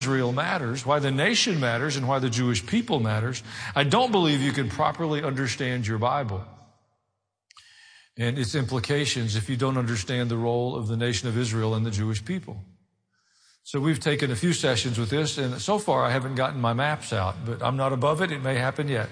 Israel matters, why the nation matters, and why the Jewish people matters, I don't believe you can properly understand your Bible and its implications if you don't understand the role of the nation of Israel and the Jewish people. So we've taken a few sessions with this, and so far I haven't gotten my maps out, but I'm not above it. It may happen yet.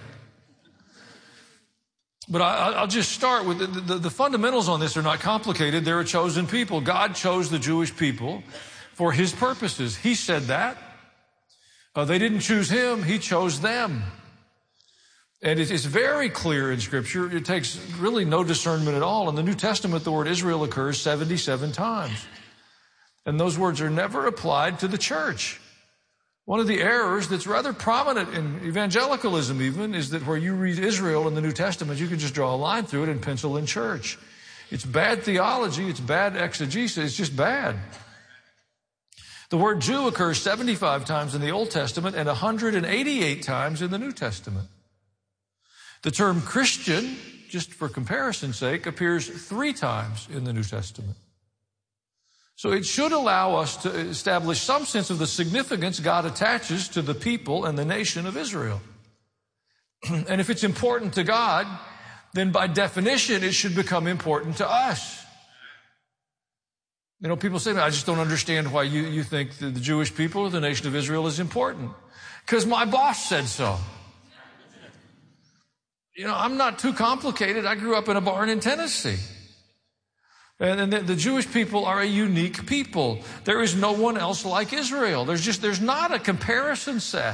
But I'll just start with the fundamentals on this are not complicated. They're a chosen people. God chose the Jewish people for His purposes. He said that. They didn't choose Him. He chose them. And it's very clear in Scripture. It takes really no discernment at all. In the New Testament, the word Israel occurs 77 times. And those words are never applied to the church. One of the errors that's rather prominent in evangelicalism even is that where you read Israel in the New Testament, you can just draw a line through it and pencil in church. It's bad theology. It's bad exegesis. It's just bad. The word Jew occurs 75 times in the Old Testament and 188 times in the New Testament. The term Christian, just for comparison's sake, appears 3 times in the New Testament. So it should allow us to establish some sense of the significance God attaches to the people and the nation of Israel. And if it's important to God, then by definition it should become important to us. You know, people say, I just don't understand why you think that the Jewish people or the nation of Israel is important. Because my boss said so. You know, I'm not too complicated. I grew up in a barn in Tennessee. And the Jewish people are a unique people. There is no one else like Israel. There's not a comparison set.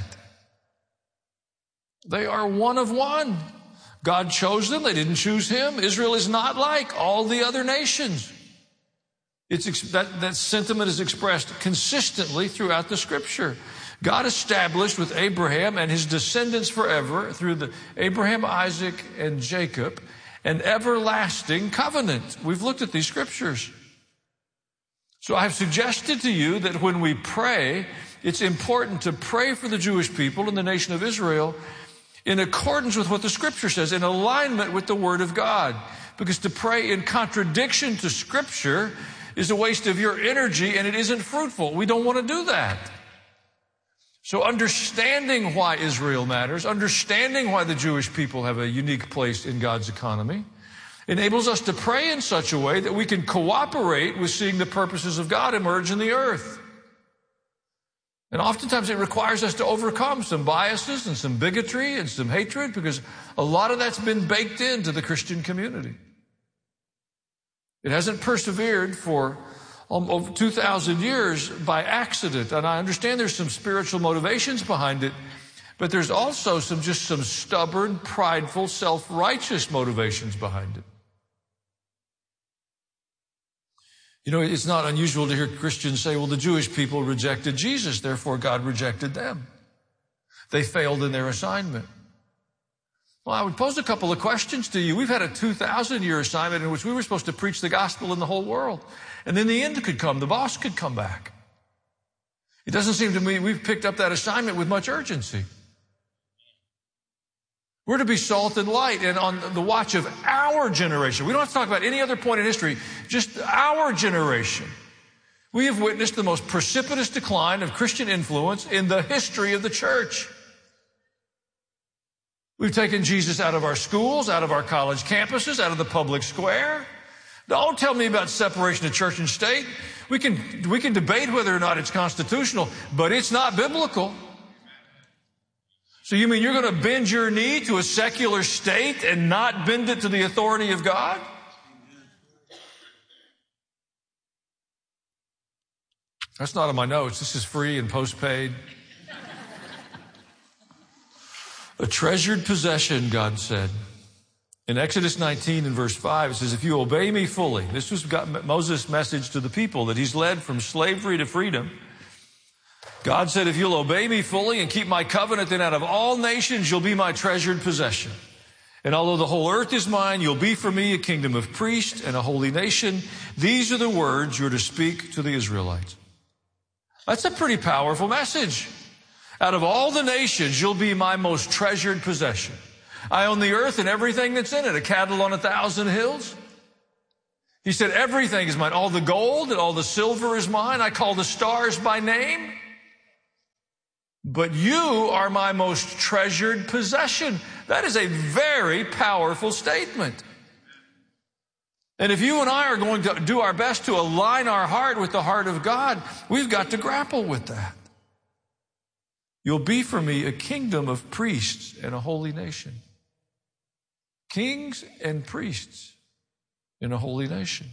They are one of one. God chose them. They didn't choose Him. Israel is not like all the other nations. That sentiment is expressed consistently throughout the Scripture. God established with Abraham and his descendants forever through the Abraham, Isaac, and Jacob an everlasting covenant. We've looked at these Scriptures. So I've suggested to you that when we pray, it's important to pray for the Jewish people and the nation of Israel in accordance with what the Scripture says, in alignment with the Word of God. Because to pray in contradiction to Scripture is a waste of your energy and it isn't fruitful. We don't want to do that. So understanding why Israel matters, understanding why the Jewish people have a unique place in God's economy, enables us to pray in such a way that we can cooperate with seeing the purposes of God emerge in the earth. And oftentimes it requires us to overcome some biases and some bigotry and some hatred because a lot of that's been baked into the Christian community. It hasn't persevered for over 2,000 years by accident. And I understand there's some spiritual motivations behind it, but there's also some stubborn, prideful, self-righteous motivations behind it. You know, it's not unusual to hear Christians say, well, the Jewish people rejected Jesus, therefore God rejected them. They failed in their assignment. Well, I would pose a couple of questions to you. We've had a 2,000-year assignment in which we were supposed to preach the gospel in the whole world. And then the end could come. The boss could come back. It doesn't seem to me we've picked up that assignment with much urgency. We're to be salt and light and on the watch of our generation. We don't have to talk about any other point in history, just our generation. We have witnessed the most precipitous decline of Christian influence in the history of the church. We've taken Jesus out of our schools, out of our college campuses, out of the public square. Don't tell me about separation of church and state. We can debate whether or not it's constitutional, but it's not biblical. So you mean you're going to bend your knee to a secular state and not bend it to the authority of God? That's not on my notes. This is free and postpaid. A treasured possession, God said. In Exodus 19 and verse 5, it says, if you obey me fully, this was Moses' message to the people that he's led from slavery to freedom. God said, if you'll obey me fully and keep my covenant, then out of all nations you'll be my treasured possession. And although the whole earth is mine, you'll be for me a kingdom of priests and a holy nation. These are the words you're to speak to the Israelites. That's a pretty powerful message. Out of all the nations, you'll be my most treasured possession. I own the earth and everything that's in it, a cattle on 1,000 hills. He said, everything is mine. All the gold and all the silver is mine. I call the stars by name. but you are my most treasured possession. That is a very powerful statement. And if you and I are going to do our best to align our heart with the heart of God, we've got to grapple with that. You'll be for me a kingdom of priests and a holy nation. Kings and priests in a holy nation.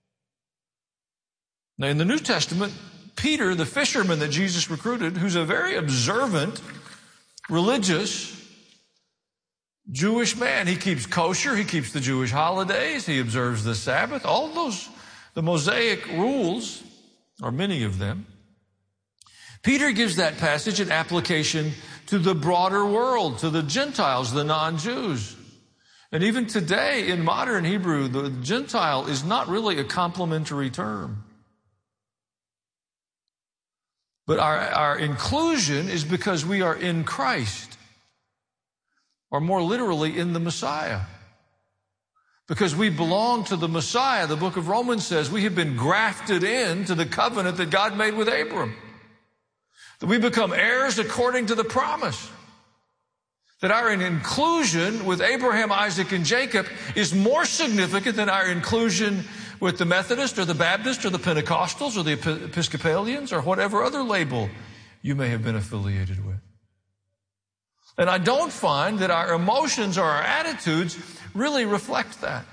Now, in the New Testament, Peter, the fisherman that Jesus recruited, who's a very observant, religious Jewish man. He keeps kosher. He keeps the Jewish holidays. He observes the Sabbath. All those, the Mosaic rules, or many of them. Peter gives that passage an application to the broader world, to the Gentiles, the non-Jews. And even today in modern Hebrew, the Gentile is not really a complimentary term. But our inclusion is because we are in Christ, or more literally in the Messiah. Because we belong to the Messiah. The book of Romans says we have been grafted into the covenant that God made with Abram. That we become heirs according to the promise. That our inclusion with Abraham, Isaac, and Jacob is more significant than our inclusion with the Methodist or the Baptist or the Pentecostals or the Episcopalians or whatever other label you may have been affiliated with. And I don't find that our emotions or our attitudes really reflect that.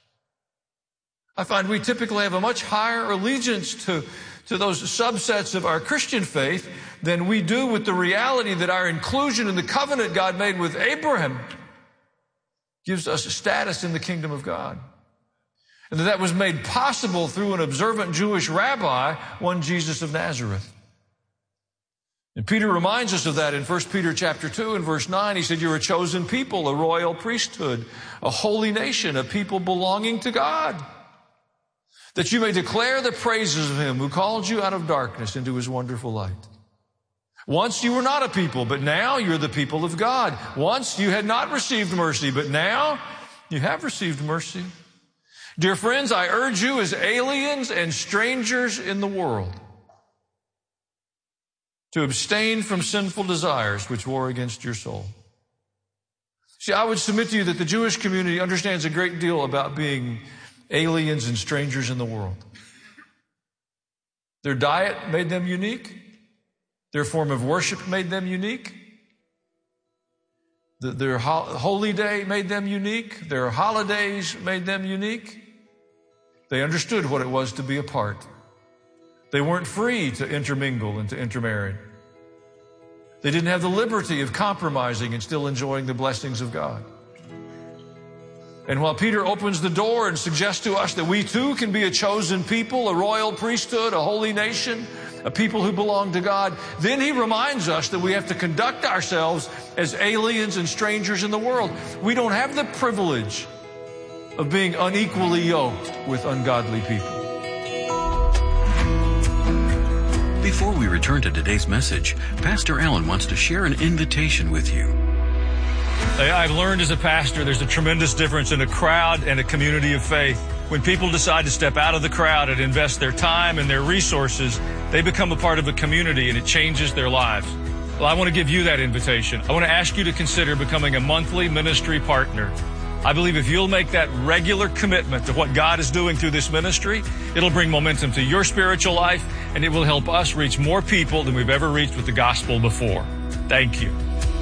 I find we typically have a much higher allegiance to those subsets of our Christian faith than we do with the reality that our inclusion in the covenant God made with Abraham gives us a status in the kingdom of God. And that was made possible through an observant Jewish rabbi, one Jesus of Nazareth. And Peter reminds us of that in 1 Peter chapter 2 and verse 9. He said, you're a chosen people, a royal priesthood, a holy nation, a people belonging to God, that you may declare the praises of him who called you out of darkness into his wonderful light. Once you were not a people, but now you're the people of God. Once you had not received mercy, but now you have received mercy. Dear friends, I urge you as aliens and strangers in the world to abstain from sinful desires which war against your soul. See, I would submit to you that the Jewish community understands a great deal about being aliens and strangers in the world. Their diet made them unique. Their form of worship made them unique. Their holy day made them unique. Their holidays made them unique. They understood what it was to be apart. They weren't free to intermingle and to intermarry. They didn't have the liberty of compromising and still enjoying the blessings of God. And while Peter opens the door and suggests to us that we too can be a chosen people, a royal priesthood, a holy nation, a people who belong to God, then he reminds us that we have to conduct ourselves as aliens and strangers in the world. We don't have the privilege of being unequally yoked with ungodly people. Before we return to today's message, Pastor Allen wants to share an invitation with you. I've learned as a pastor there's a tremendous difference in a crowd and a community of faith. When people decide to step out of the crowd and invest their time and their resources, they become a part of a community and it changes their lives. Well, I want to give you that invitation. I want to ask you to consider becoming a monthly ministry partner. I believe if you'll make that regular commitment to what God is doing through this ministry, it'll bring momentum to your spiritual life and it will help us reach more people than we've ever reached with the gospel before. Thank you.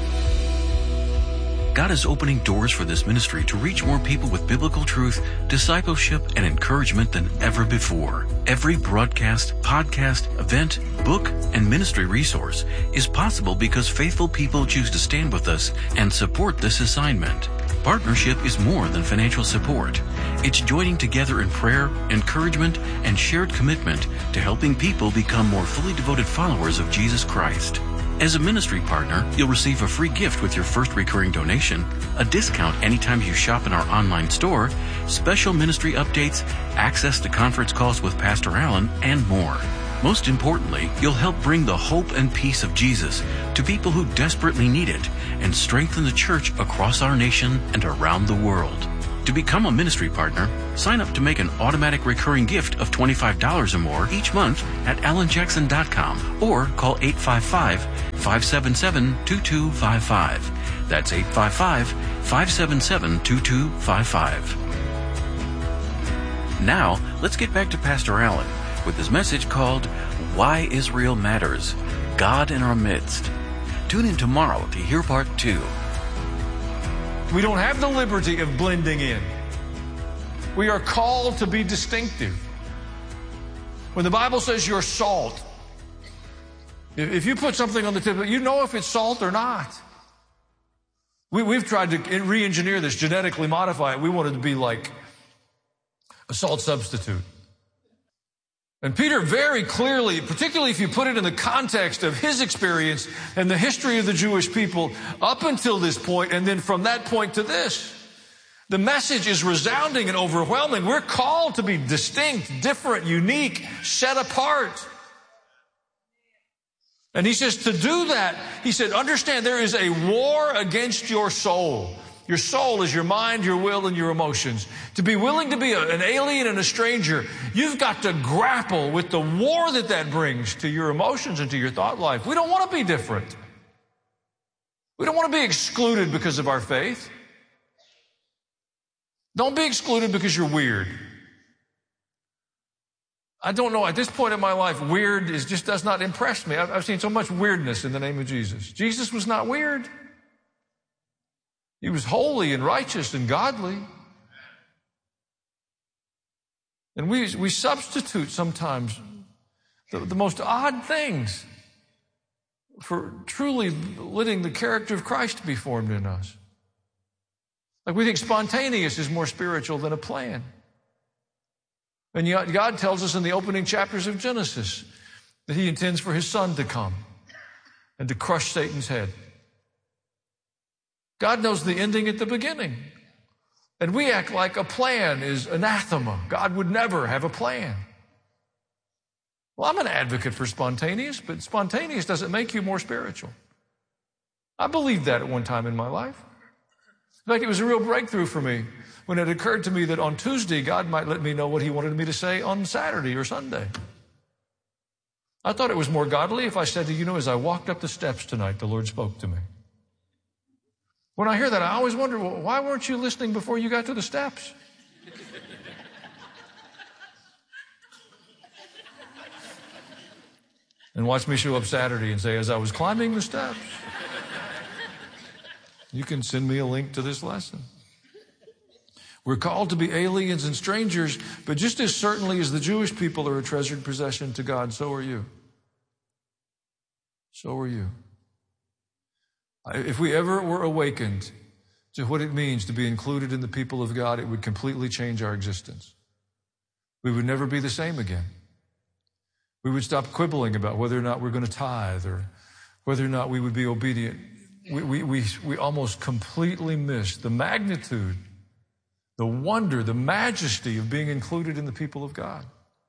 God is opening doors for this ministry to reach more people with biblical truth, discipleship, and encouragement than ever before. Every broadcast, podcast, event, book, and ministry resource is possible because faithful people choose to stand with us and support this assignment. Partnership is more than financial support. It's joining together in prayer, encouragement, and shared commitment to helping people become more fully devoted followers of Jesus Christ. As a ministry partner, you'll receive a free gift with your first recurring donation, a discount anytime you shop in our online store, special ministry updates, access to conference calls with Pastor Allen, and more. Most importantly, you'll help bring the hope and peace of Jesus to people who desperately need it and strengthen the church across our nation and around the world. To become a ministry partner, sign up to make an automatic recurring gift of $25 or more each month at allenjackson.com or call 855 855-577-2255. That's 855-577-2255. Now, let's get back to Pastor Allen with his message called Why Israel Matters, God in Our Midst. Tune in tomorrow to hear part 2. We don't have the liberty of blending in. We are called to be distinctive. When the Bible says you're salt, if you put something on the tip, you know if it's salt or not. We've tried to re-engineer this, genetically modify it. We wanted to be like a salt substitute. And Peter very clearly, particularly if you put it in the context of his experience and the history of the Jewish people up until this point, and then from that point to this, the message is resounding and overwhelming. We're called to be distinct, different, unique, set apart. And he says to do that, he said, understand there is a war against your soul. Your soul is your mind, your will, and your emotions. To be willing to be an alien and a stranger, you've got to grapple with the war that brings to your emotions and to your thought life. We don't want to be different. We don't want to be excluded because of our faith. Don't be excluded because you're weird. I don't know, at this point in my life, weird just does not impress me. I've seen so much weirdness in the name of Jesus. Jesus was not weird. He was holy and righteous and godly. And we substitute sometimes the most odd things for truly letting the character of Christ be formed in us. Like we think spontaneous is more spiritual than a plan. And yet God tells us in the opening chapters of Genesis that he intends for his son to come and to crush Satan's head. God knows the ending at the beginning. And we act like a plan is anathema. God would never have a plan. Well, I'm an advocate for spontaneous, but spontaneous doesn't make you more spiritual. I believed that at one time in my life. In fact, it was a real breakthrough for me when it occurred to me that on Tuesday, God might let me know what he wanted me to say on Saturday or Sunday. I thought it was more godly if I said to you, as I walked up the steps tonight, the Lord spoke to me. When I hear that, I always wonder, well, why weren't you listening before you got to the steps? And watch me show up Saturday and say, as I was climbing the steps, you can send me a link to this lesson. We're called to be aliens and strangers, but just as certainly as the Jewish people are a treasured possession to God, so are you. So are you. If we ever were awakened to what it means to be included in the people of God, it would completely change our existence. We would never be the same again. We would stop quibbling about whether or not we're going to tithe or whether or not we would be obedient. We almost completely miss the magnitude, the wonder, the majesty of being included in the people of God.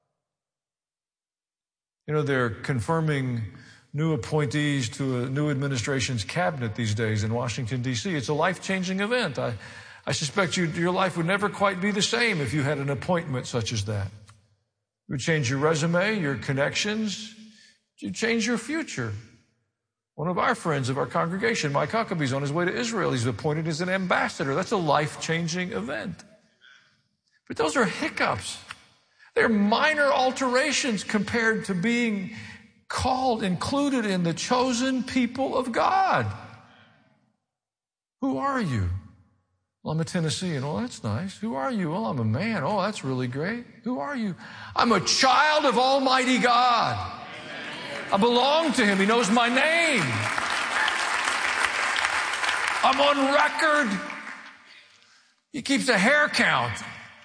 They're confirming new appointees to a new administration's cabinet these days in Washington, D.C. It's a life-changing event. I suspect your life would never quite be the same if you had an appointment such as that. It would change your resume, your connections. It would change your future. One of our friends of our congregation, Mike Huckabee's on his way to Israel. He's appointed as an ambassador. That's a life-changing event. But those are hiccups. They're minor alterations compared to being called, included in the chosen people of God. Who are you? Well, I'm a Tennessean. Oh, that's nice. Who are you? Well, I'm a man. Oh, that's really great. Who are you? I'm a child of Almighty God. I belong to him. He knows my name. I'm on record. He keeps a hair count.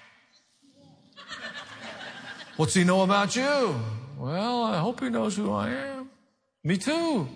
What's he know about you? Well, I hope he knows who I am. Me too.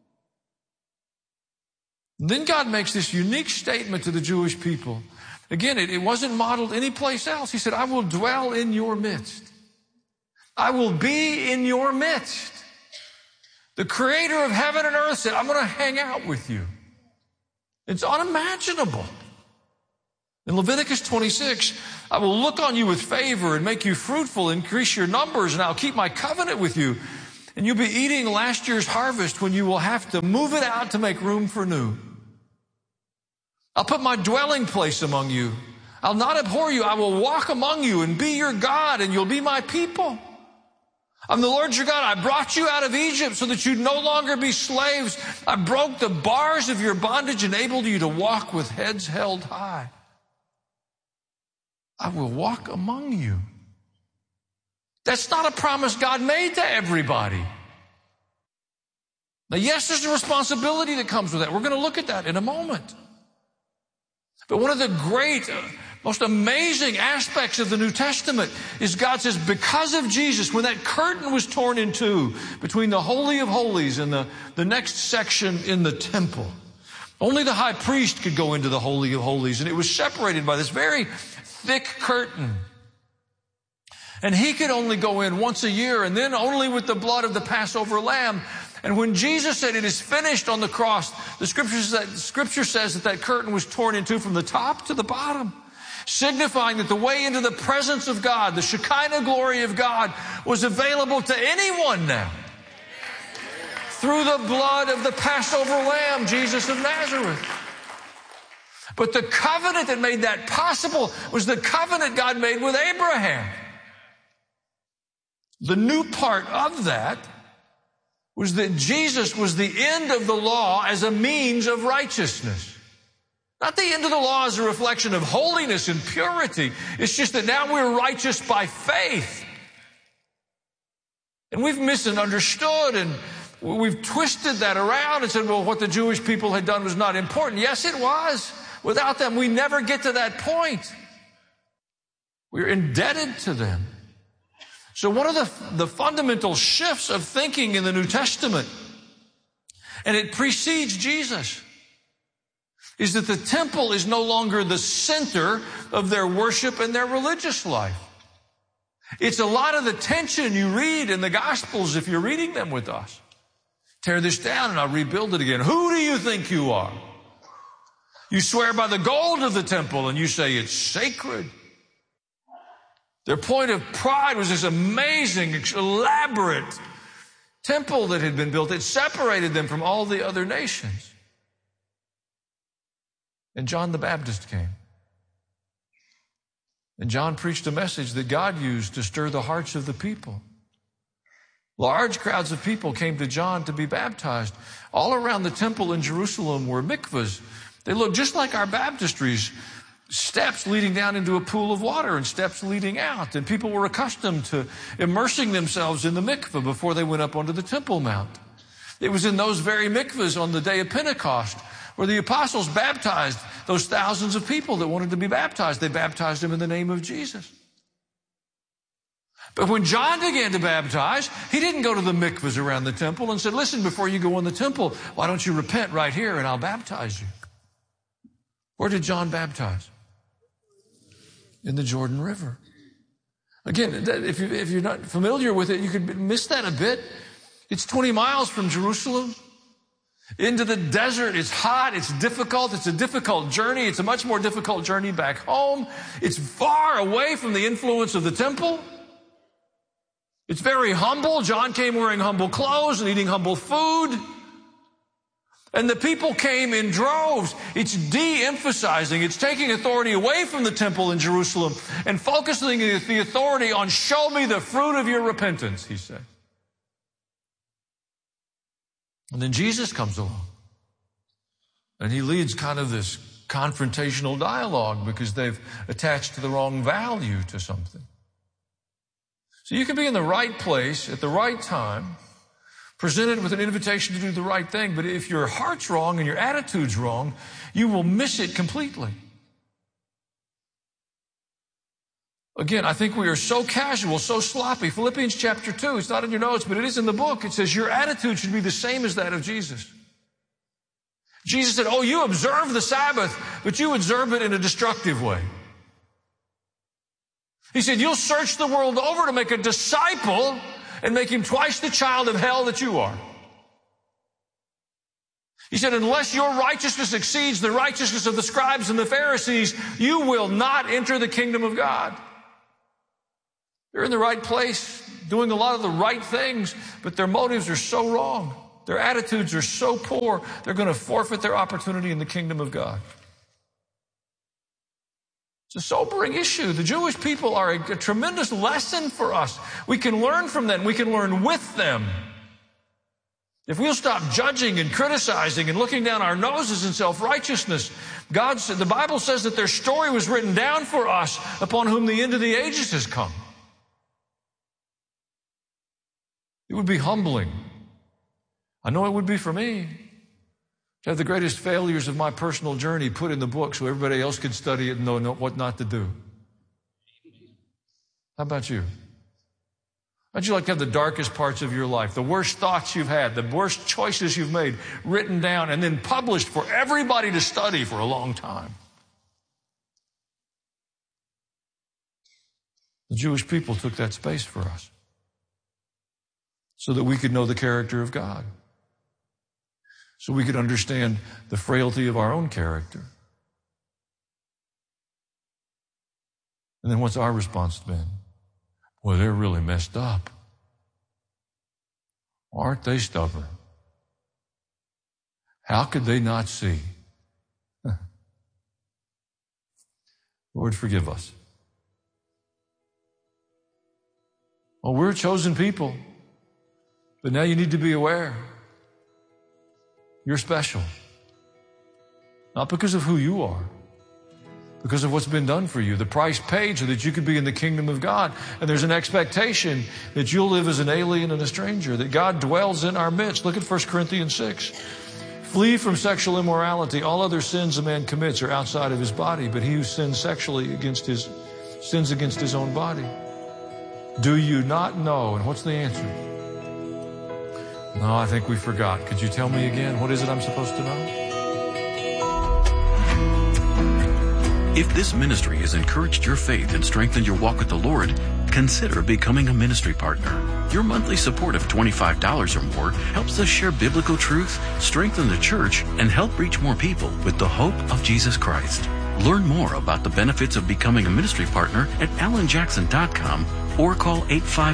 And then God makes this unique statement to the Jewish people. Again, it wasn't modeled anyplace else. He said, I will dwell in your midst. I will be in your midst. The creator of heaven and earth said, I'm going to hang out with you. It's unimaginable. In Leviticus 26, I will look on you with favor and make you fruitful, increase your numbers, and I'll keep my covenant with you. And you'll be eating last year's harvest when you will have to move it out to make room for new. I'll put my dwelling place among you. I'll not abhor you. I will walk among you and be your God, and you'll be my people. I'm the Lord your God. I brought you out of Egypt so that you'd no longer be slaves. I broke the bars of your bondage, enabled you to walk with heads held high. I will walk among you. That's not a promise God made to everybody. Now, yes, there's a responsibility that comes with that. We're going to look at that in a moment. But one of the great, most amazing aspects of the New Testament is God says, because of Jesus, when that curtain was torn in two between the Holy of Holies and the next section in the temple, only the high priest could go into the Holy of Holies, and it was separated by this very thick curtain. And he could only go in once a year, and then only with the blood of the Passover lamb. And when Jesus said it is finished on the cross, the scripture says that curtain was torn in two from the top to the bottom, signifying that the way into the presence of God, the Shekinah glory of God, was available to anyone now. Through the blood of the Passover lamb, Jesus of Nazareth. But the covenant that made that possible was the covenant God made with Abraham. The new part of that was that Jesus was the end of the law as a means of righteousness. Not the end of the law as a reflection of holiness and purity. It's just that now we're righteous by faith. And we've misunderstood and we've twisted that around and said, well, what the Jewish people had done was not important. Yes, it was. Without them, we never get to that point. We're indebted to them. So one of the fundamental shifts of thinking in the New Testament, and it precedes Jesus, is that the temple is no longer the center of their worship and their religious life. It's a lot of the tension you read in the Gospels if you're reading them with us. Tear this down and I'll rebuild it again. Who do you think you are? You swear by the gold of the temple and you say it's sacred. Their point of pride was this amazing, elaborate temple that had been built. It separated them from all the other nations. And John the Baptist came. And John preached a message that God used to stir the hearts of the people. Large crowds of people came to John to be baptized. All around the temple in Jerusalem were mikvahs. They looked just like our baptistries. Steps leading down into a pool of water and steps leading out. And people were accustomed to immersing themselves in the mikveh before they went up onto the Temple Mount. It was in those very mikvahs on the day of Pentecost where the apostles baptized those thousands of people that wanted to be baptized. They baptized them in the name of Jesus. But when John began to baptize, he didn't go to the mikvahs around the temple and said, listen, before you go in the temple, why don't you repent right here and I'll baptize you? Where did John baptize? In the Jordan River. Again, if you're not familiar with it, you could miss that a bit. It's 20 miles from Jerusalem into the desert. It's hot. It's difficult. It's a difficult journey. It's a much more difficult journey back home. It's far away from the influence of the temple. It's very humble. John came wearing humble clothes and eating humble food. And the people came in droves. It's de-emphasizing. It's taking authority away from the temple in Jerusalem and focusing the authority on show me the fruit of your repentance, he said. And then Jesus comes along. And he leads kind of this confrontational dialogue because they've attached the wrong value to something. So you can be in the right place at the right time, presented with an invitation to do the right thing, but if your heart's wrong and your attitude's wrong, you will miss it completely. Again, I think we are so casual, so sloppy. Philippians chapter 2, it's not in your notes, but it is in the book. It says your attitude should be the same as that of Jesus. Jesus said, oh, you observe the Sabbath, but you observe it in a destructive way. He said, you'll search the world over to make a disciple and make him twice the child of hell that you are. He said, unless your righteousness exceeds the righteousness of the scribes and the Pharisees, you will not enter the kingdom of God. They're in the right place, doing a lot of the right things, but their motives are so wrong. Their attitudes are so poor, they're going to forfeit their opportunity in the kingdom of God. It's a sobering issue. The Jewish people are a tremendous lesson for us. We can learn from them. We can learn with them. If we'll stop judging and criticizing and looking down our noses in self-righteousness, the Bible says that their story was written down for us, upon whom the end of the ages has come. It would be humbling. I know it would be for me to have the greatest failures of my personal journey put in the book so everybody else could study it and know what not to do. How about you? How'd you like to have the darkest parts of your life, the worst thoughts you've had, the worst choices you've made, written down and then published for everybody to study for a long time? The Jewish people took that space for us so that we could know the character of God, so we could understand the frailty of our own character. And then what's our response been? Well, they're really messed up. Aren't they stubborn? How could they not see? Lord, forgive us. Well, we're a chosen people, but now you need to be aware. You're special. Not because of who you are, because of what's been done for you. The price paid so that you could be in the kingdom of God. And there's an expectation that you'll live as an alien and a stranger, that God dwells in our midst. Look at 1 Corinthians 6. Flee from sexual immorality. All other sins a man commits are outside of his body, but he who sins sexually sins against his own body. Do you not know? And what's the answer? No, I think we forgot. Could you tell me again? What is it I'm supposed to know? If this ministry has encouraged your faith and strengthened your walk with the Lord, consider becoming a ministry partner. Your monthly support of $25 or more helps us share biblical truth, strengthen the church, and help reach more people with the hope of Jesus Christ. Learn more about the benefits of becoming a ministry partner at alanjackson.com or call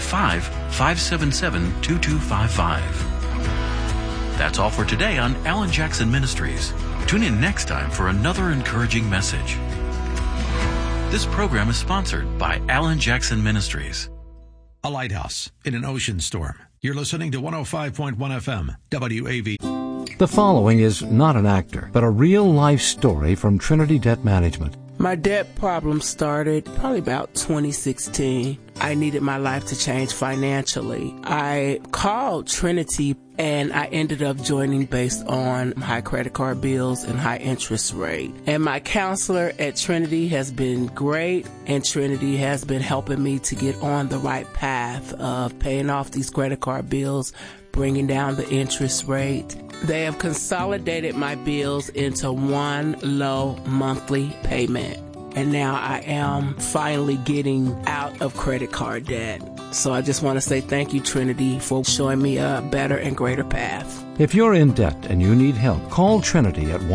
855-577-2255. That's all for today on Alan Jackson Ministries. Tune in next time for another encouraging message. This program is sponsored by Alan Jackson Ministries. A lighthouse in an ocean storm. You're listening to 105.1 FM, WAV. The following is not an actor, but a real-life story from Trinity Debt Management. My debt problem started probably about 2016. I needed my life to change financially. I called Trinity and I ended up joining based on high credit card bills and high interest rate. And my counselor at Trinity has been great, and Trinity has been helping me to get on the right path of paying off these credit card bills, bringing down the interest rate. They have consolidated my bills into one low monthly payment. And now I am finally getting out of credit card debt. So I just want to say thank you, Trinity, for showing me a better and greater path. If you're in debt and you need help, call Trinity at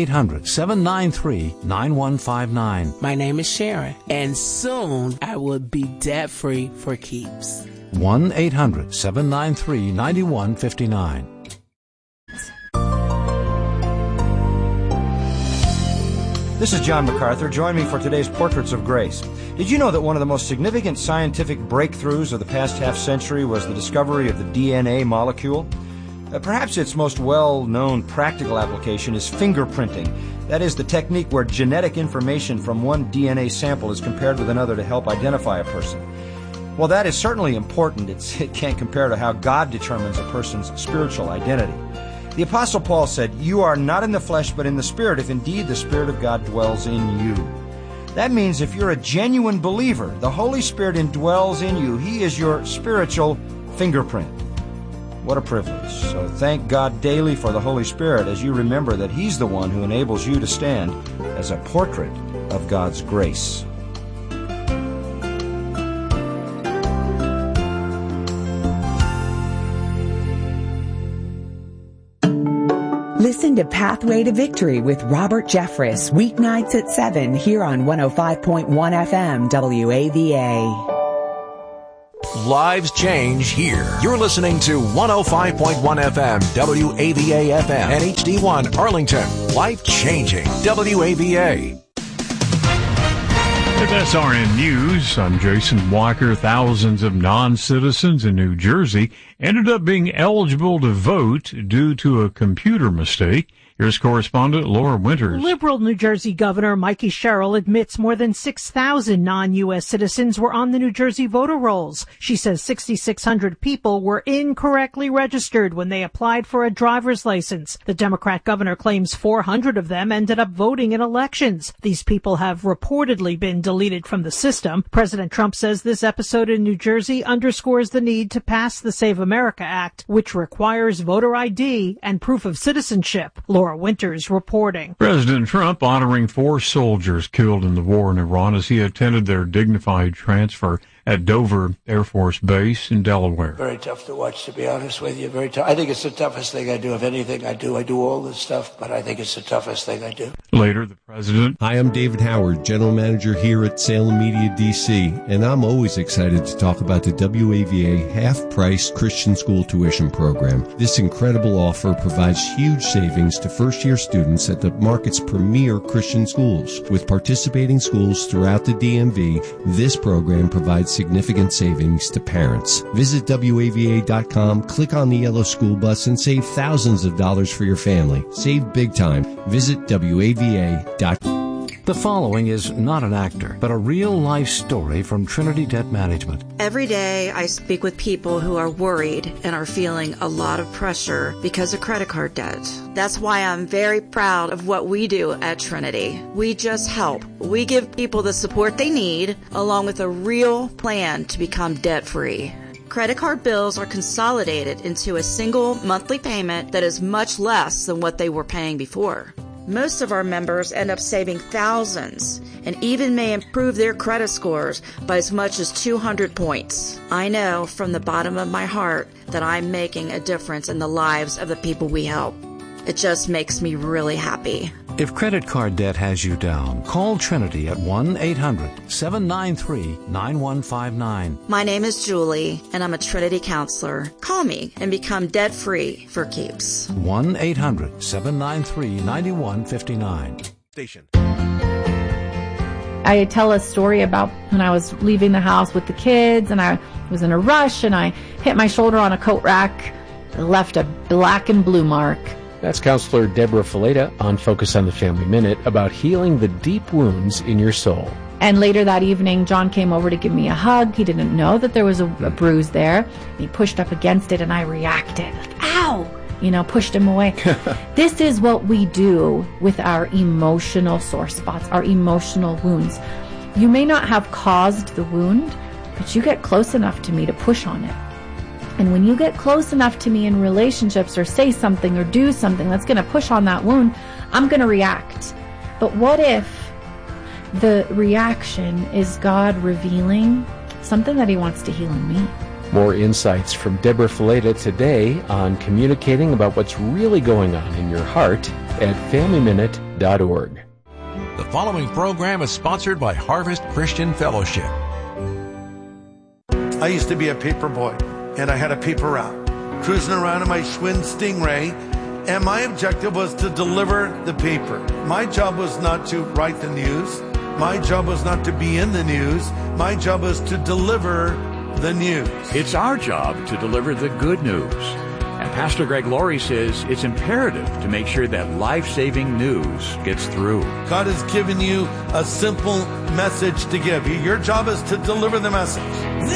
1-800-793-9159. My name is Sharon, and soon I will be debt-free for keeps. 1-800-793-9159. This is John MacArthur. Join me for today's Portraits of Grace. Did you know that one of the most significant scientific breakthroughs of the past half-century was the discovery of the DNA molecule? Perhaps its most well-known practical application is fingerprinting. That is the technique where genetic information from one DNA sample is compared with another to help identify a person. Well, that is certainly important. It can't compare to how God determines a person's spiritual identity. The Apostle Paul said, "You are not in the flesh, but in the Spirit, if indeed the Spirit of God dwells in you." That means if you're a genuine believer, the Holy Spirit indwells in you. He is your spiritual fingerprint. What a privilege. So thank God daily for the Holy Spirit as you remember that He's the one who enables you to stand as a portrait of God's grace. Listen to Pathway to Victory with Robert Jeffress, weeknights at 7 here on 105.1 FM WAVA. Lives change here. You're listening to 105.1 FM, WAVA FM, and HD1 Arlington. Life changing. WAVA. With SRN News, I'm Jason Walker. Thousands of non-citizens in New Jersey ended up being eligible to vote due to a computer mistake. Here's correspondent Laura Winters. Liberal New Jersey Governor Mikey Sherrill admits more than 6,000 non-U.S. citizens were on the New Jersey voter rolls. She says 6,600 people were incorrectly registered when they applied for a driver's license. The Democrat governor claims 400 of them ended up voting in elections. These people have reportedly been deleted from the system. President Trump says this episode in New Jersey underscores the need to pass the Save America Act, which requires voter ID and proof of citizenship. Laura Winters reporting. President Trump honoring 4 soldiers killed in the war in Iran as he attended their dignified transfer at Dover Air Force Base in Delaware. Very tough to watch, to be honest with you. Very tough. I think it's the toughest thing I do. Of anything I do all this stuff, but I think it's the toughest thing I do. Later, the president. Hi, I'm David Howard, general manager here at Salem Media DC, and I'm always excited to talk about the WAVA half-price Christian school tuition program. This incredible offer provides huge savings to first-year students at the market's premier Christian schools. With participating schools throughout the DMV, this program provides significant savings to parents. Visit WAVA.com, click on the yellow school bus, and save thousands of dollars for your family. Save big time. Visit WAVA.com. The following is not an actor, but a real-life story from Trinity Debt Management. Every day I speak with people who are worried and are feeling a lot of pressure because of credit card debt. That's why I'm very proud of what we do at Trinity. We just help. We give people the support they need, along with a real plan to become debt-free. Credit card bills are consolidated into a single monthly payment that is much less than what they were paying before. Most of our members end up saving thousands and even may improve their credit scores by as much as 200 points. I know from the bottom of my heart that I'm making a difference in the lives of the people we help. It just makes me really happy. If credit card debt has you down, call Trinity at 1-800-793-9159. My name is Julie, and I'm a Trinity counselor. Call me and become debt-free for keeps. 1-800-793-9159. Station. I tell a story about when I was leaving the house with the kids, and I was in a rush, and I hit my shoulder on a coat rack, left a black and blue mark. That's Counselor Deborah Fileta on Focus on the Family Minute about healing the deep wounds in your soul. And later that evening, John came over to give me a hug. He didn't know that there was a bruise there. He pushed up against it, and I reacted, like, ow! Pushed him away. This is what we do with our emotional sore spots, our emotional wounds. You may not have caused the wound, but you get close enough to me to push on it. And when you get close enough to me in relationships or say something or do something that's going to push on that wound, I'm going to react. But what if the reaction is God revealing something that he wants to heal in me? More insights from Deborah Fileta today on communicating about what's really going on in your heart at FamilyMinute.org. The following program is sponsored by Harvest Christian Fellowship. I used to be a paper boy, and I had a paper route, cruising around in my Schwinn Stingray, and my objective was to deliver the paper. My job was not to write the news. My job was not to be in the news. My job was to deliver the news. It's our job to deliver the good news. And Pastor Greg Laurie says it's imperative to make sure that life-saving news gets through. God has given you a simple message to give. Your job is to deliver the message.